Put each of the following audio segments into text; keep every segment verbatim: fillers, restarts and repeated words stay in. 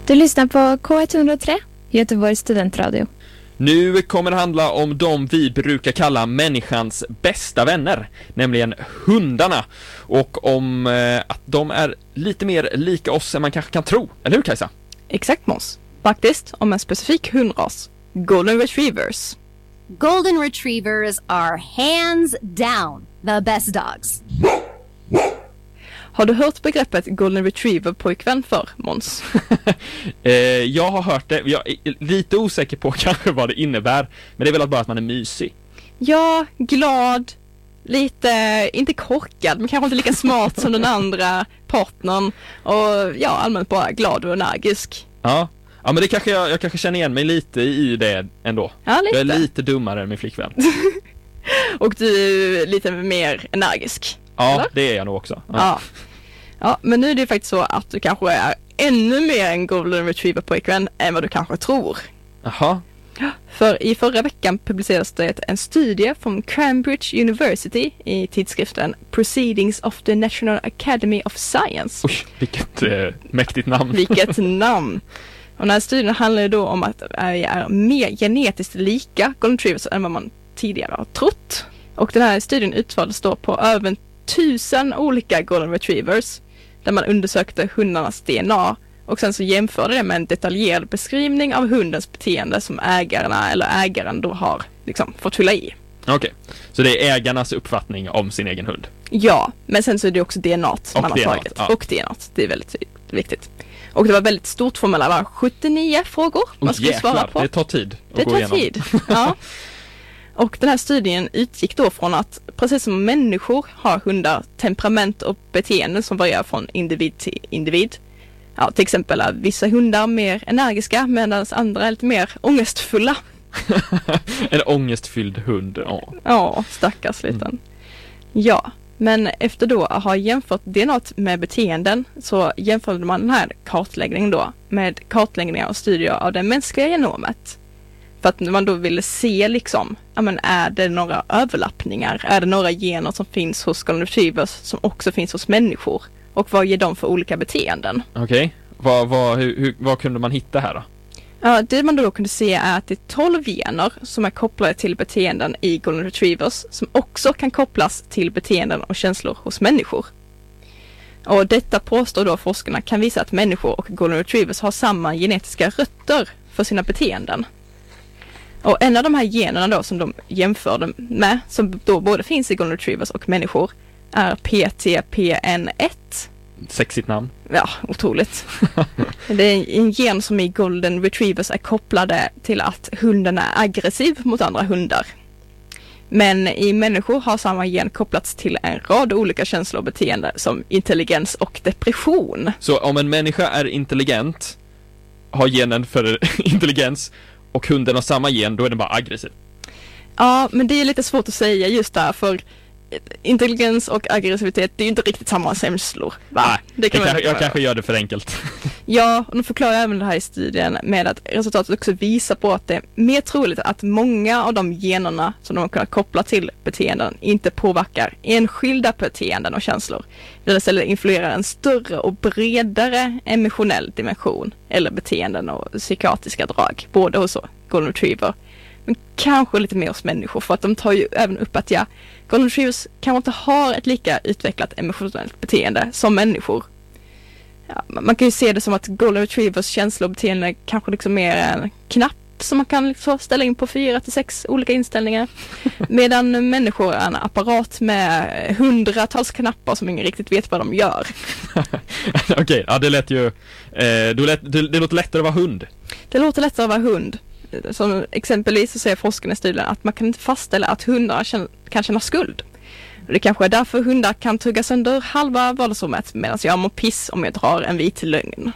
Du lyssnar på K ett noll tre, Göteborgs studentradio. Nu kommer det handla om de vi brukar kalla människans bästa vänner, nämligen hundarna. Och om eh, att de är lite mer lika oss än man kanske kan tro. Eller hur, Kajsa? Exakt, Måns. Faktiskt om en specifik hundras. Golden Retrievers. Golden Retrievers are hands down the best dogs. Har du hört begreppet Golden Retriever pojkvän för, Måns? eh, jag har hört det. Jag är lite osäker på kanske vad det innebär. Men det är väl bara att man är mysig. Ja, glad. Lite, inte korkad, men kanske inte lika smart som den andra partnern. Och ja, allmänt bara glad och energisk. Ja, ja men det kanske jag, jag kanske känner igen mig lite i det ändå. Ja, lite. Jag är lite dummare än min flickvän. Och du är lite mer energisk. Ja, eller? Det är jag nog också. Ja. Ja. Ja, men nu är det faktiskt så att du kanske är ännu mer en Golden Retriever pojkvän än vad du kanske tror. Jaha. För i förra veckan publicerades det en studie från Cambridge University i tidskriften Proceedings of the National Academy of Science. Oj, vilket eh, mäktigt namn. Vilket namn. Och den här studien handlar ju då om att vi är mer genetiskt lika Golden Retrievers än vad man tidigare har trott. Och den här studien utfördes då på över tusen olika Golden Retrievers där man undersökte hundarnas D N A och sen så jämförde det med en detaljerad beskrivning av hundens beteende som ägarna eller ägaren då har liksom fått fylla i. Okej, okay. Så det är ägarnas uppfattning om sin egen hund? Ja, men sen så är det också D N A som man har D N A, tagit. ja. Och D N A, det är väldigt viktigt. Och det var väldigt stort formulär, var sjuttionio frågor man oh, skulle jäklar, svara på. Det tar tid att det gå tar igenom. tid, ja. Och den här studien utgick då från att precis som människor har hundar temperament och beteenden som varierar från individ till individ. Ja, till exempel är vissa hundar mer energiska medan andra är lite mer ångestfulla. En ångestfylld hund, ja. Ja, stackars liten. Mm. Ja, men efter då att ha jämfört D N A med beteenden så jämförde man den här kartläggningen då med kartläggningar och studier av det mänskliga genomet. För att man då ville se liksom, ja men är det några överlappningar? Är det några gener som finns hos Golden Retrievers som också finns hos människor? Och vad ger de för olika beteenden? Okej, okay. vad, vad, hur, hur, vad kunde man hitta här då? Ja, det man då kunde se är att det är tolv gener som är kopplade till beteenden i Golden Retrievers som också kan kopplas till beteenden och känslor hos människor. Och detta påstår då forskarna kan visa att människor och Golden Retrievers har samma genetiska rötter för sina beteenden. Och en av de här generna då som de jämförde med, som då både finns i Golden Retrievers och människor, är P T P N ett. Sexigt namn. Ja, otroligt. Det är en gen som i Golden Retrievers är kopplade till att hunden är aggressiv mot andra hundar. Men i människor har samma gen kopplats till en rad olika känslor och beteende som intelligens och depression. Så om en människa är intelligent, har genen för intelligens, och hunden har samma gen, då är den bara aggressiv. Ja, men det är lite svårt att säga just där, för intelligens och aggressivitet, det är ju inte riktigt samma känslor. Va? Nej, det kan jag, kanske, jag göra. kanske gör det för enkelt. Ja, och de förklarar även det här i studien med att resultatet också visar på att det är mer troligt att många av de generna som de har kunnat koppla till beteenden inte påverkar enskilda beteenden och känslor. Det istället influerar en större och bredare emotionell dimension eller beteenden och psykiatriska drag, både hos Golden Retriever men kanske lite mer hos människor, för att de tar ju även upp att ja, Golden Retrievers kanske inte har ett lika utvecklat emotionellt beteende som människor. Ja, man kan ju se det som att Golden Retrievers känslor och beteende kanske liksom mer en knapp som man kan liksom ställa in på fyra till sex olika inställningar. Medan människor är en apparat med hundratals knappar som ingen riktigt vet vad de gör. Okej, okay, ja det lät ju eh, det, lät, det, det låter lättare att vara hund. Det låter lättare att vara hund. Som exempelvis så säger forskarna i studien att man kan inte fastställa att hundar känner, kan känna skuld. Och det kanske är därför hundar kan tugga sönder halva vardagsrummet medan jag mår piss om jag drar en vit lögn.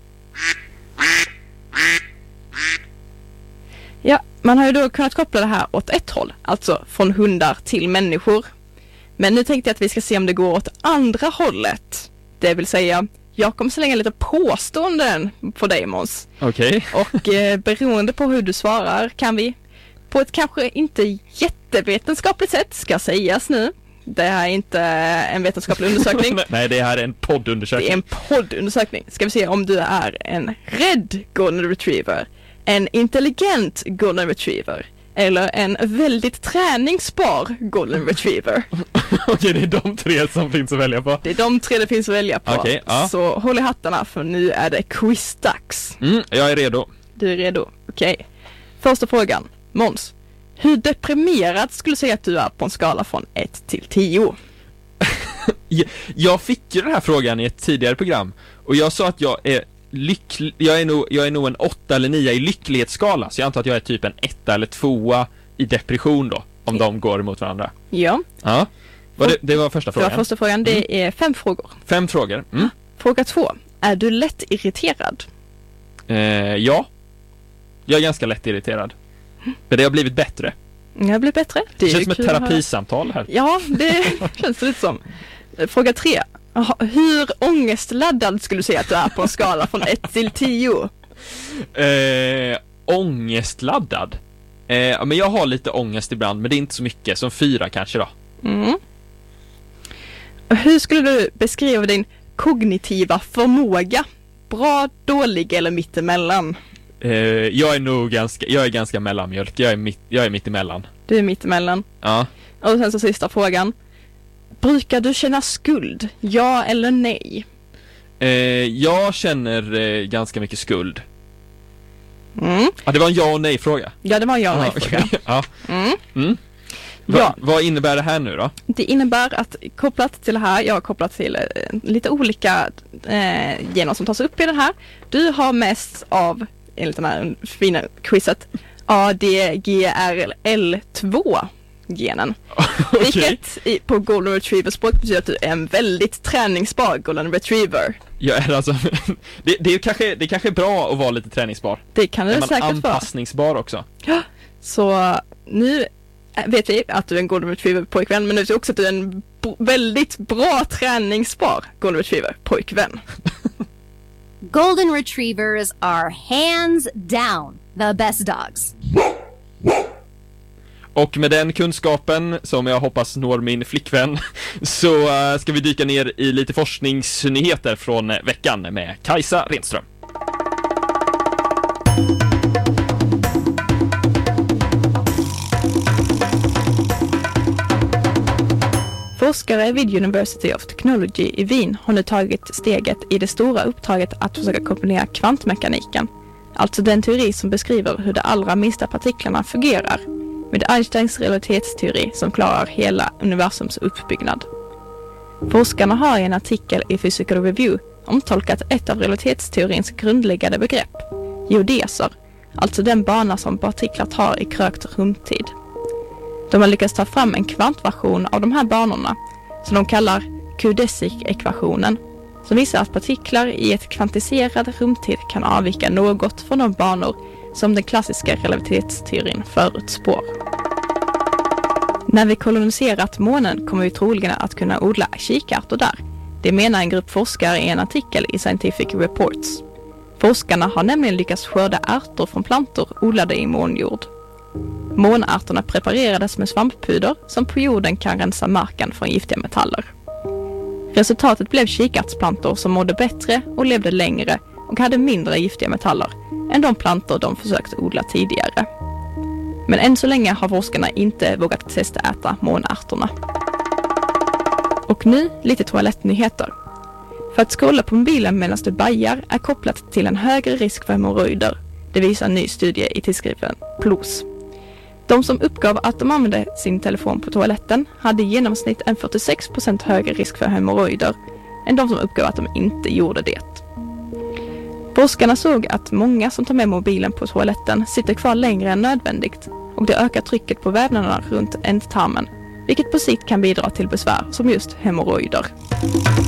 Ja, man har ju då kunnat koppla det här åt ett håll, alltså från hundar till människor. Men nu tänkte jag att vi ska se om det går åt andra hållet. Det vill säga, jag kommer slänga lite påståenden på dig, Måns. Okej. Okay. Och eh, beroende på hur du svarar kan vi på ett kanske inte jättevetenskapligt sätt, ska sägas nu, Det här är inte en vetenskaplig undersökning. Nej, det här är en poddundersökning. Det är en poddundersökning. Ska vi se om du är en rädd golden retriever, en intelligent golden retriever eller en väldigt träningsbar golden retriever. Okej, det är de tre som finns att välja på. Det är de tre det finns att välja på. Okej, ja. Så håll i hattarna för nu är det quizdags. Mm, jag är redo. Du är redo, okej. Första frågan, Måns. Hur deprimerad skulle du säga att du är på en skala från ett till tio? Jag fick ju den här frågan i ett tidigare program och jag sa att jag är lycklig, jag är nog, jag är nog en åtta eller nio i lycklighetsskala, så jag antar att jag är typ en etta eller tvåa i depression då, om de går emot varandra. Ja. Ja. Var det, det var första frågan. Det var första frågan, det Mm. är fem frågor. Fem frågor. Mm. Fråga två, är du lätt irriterad? Eh, ja. Jag är ganska lätt irriterad. Men det har blivit bättre. Jag blir bättre. Det, är känns som ett kul att höra. terapisamtal här. Ja, det känns lite som. Fråga tre. Aha, hur ångestladdad skulle du säga att du är på en skala från ett till tio? Eh, ångestladdad. Eh, men jag har lite ångest ibland, men det är inte så mycket. Som fyra kanske då. Mm. Hur skulle du beskriva din kognitiva förmåga? Bra, dålig eller mittemellan? Eh, jag är nog ganska, jag är ganska mellanmjölk. Jag är mitt, jag är mitt emellan. Du är mittemellan. Ja. Och sen så sista frågan. Brukar du känna skuld? Ja eller nej? Eh, jag känner eh, ganska mycket skuld. Mm. Ja, det var en ja och nej fråga. Ja, det var en ja och nej Ah, fråga. okej. Ja. Mm. Mm. Va, Ja. Vad innebär det här nu då? Det innebär att kopplat till det här, jag har kopplat till eh, lite olika eh, gener som tas upp i den här. Du har mest av, enligt den här fina quizet, A D G R L två genen. Okej. Vilket i, på golden retriever språk betyder att du är en väldigt träningsbar golden retriever. Jag är alltså det, det är kanske det är kanske bra att vara lite träningsbar. Det kan Är du man säkert vara. anpassningsbar också? Så nu vet vi att du är en golden retriever pojkvän, men nu vet vi också att du är en b- väldigt bra träningsbar golden retriever pojkvän. Golden retrievers are hands down the best dogs. Och med den kunskapen som jag hoppas når min flickvän så uh, ska vi dyka ner i lite forskningsnyheter från uh, veckan med Kajsa Renström. Forskare vid University of Technology i Wien har nu tagit steget i det stora uppdraget att försöka kombinera kvantmekaniken, alltså den teori som beskriver hur de allra minsta partiklarna fungerar, med Einsteins relativitetsteori som klarar hela universums uppbyggnad. Forskarna har i en artikel i Physical Review omtolkat ett av relativitetsteorins grundläggande begrepp, geodeser, alltså den bana som partiklar tar i krökt rumtid. De har lyckats ta fram en kvantversion av de här banorna som de kallar Q-desic-ekvationen, som visar att partiklar i ett kvantiserad rumtid kan avvika något från de banor som den klassiska relativitetsteorin förutspår. När vi koloniserat månen kommer vi troligen att kunna odla kikärtor där. Det menar en grupp forskare i en artikel i Scientific Reports. Forskarna har nämligen lyckats skörda ärtor från plantor odlade i månjord. Månärtorna preparerades med svamppuder som på jorden kan rensa marken från giftiga metaller. Resultatet blev kikärtsplantor som mådde bättre och levde längre och hade mindre giftiga metaller än de plantor de försökt odla tidigare. Men än så länge har forskarna inte vågat testa äta månärtorna. Och nu lite toalettnyheter. För att skålla på mobilen medan du bajar är kopplat till en högre risk för hemorrojder. Det visar en ny studie i tidskriften P L O S. De som uppgav att de använde sin telefon på toaletten hade i genomsnitt en fyrtiosex procent högre risk för hemorrojder än de som uppgav att de inte gjorde det. Forskarna såg att många som tar med mobilen på toaletten sitter kvar längre än nödvändigt och det ökar trycket på vävnaderna runt ändtarmen, vilket på sikt kan bidra till besvär som just hemorrojder.